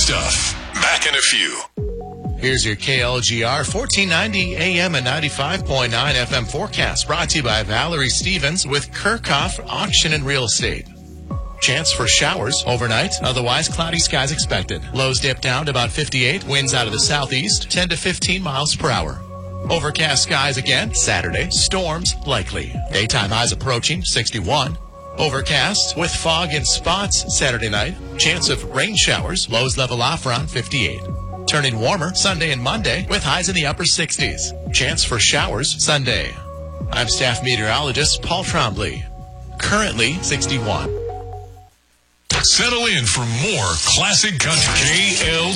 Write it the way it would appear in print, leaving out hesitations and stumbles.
stuff. Back in a few. Here's your KLGR 1490 AM and 95.9 FM forecast, brought to you by Valerie Stevens with Kirchhoff Auction and Real Estate. Chance for showers overnight, otherwise cloudy skies expected. Lows dip down to about 58, winds out of the southeast, 10 to 15 miles per hour. Overcast skies again Saturday, storms likely. Daytime highs approaching 61. Overcast with fog in spots Saturday night. Chance of rain showers, lows level off around 58. Turning warmer Sunday and Monday with highs in the upper 60s. Chance for showers Sunday. I'm staff meteorologist Paul Trombley. Currently 61. Settle in for more classic country. KL